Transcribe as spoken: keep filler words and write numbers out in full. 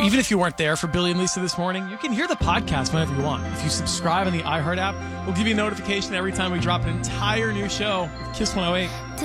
even if you weren't there for Billy and Lisa this morning, you can hear the podcast whenever you want. If you subscribe on the iHeart app, we'll give you a notification every time we drop an entire new show with Kiss one oh eight.